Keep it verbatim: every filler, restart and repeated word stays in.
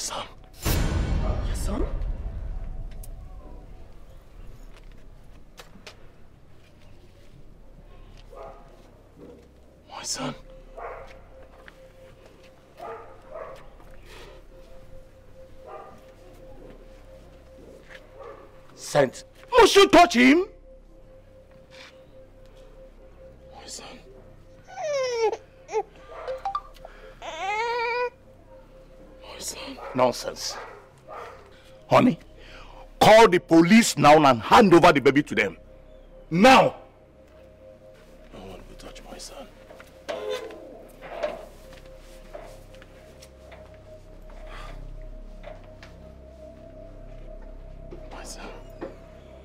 son. Your son? My son. Sent. Must you touch him? My son. My son. Nonsense. Honey, call the police now and hand over the baby to them. Now! No one will touch my son.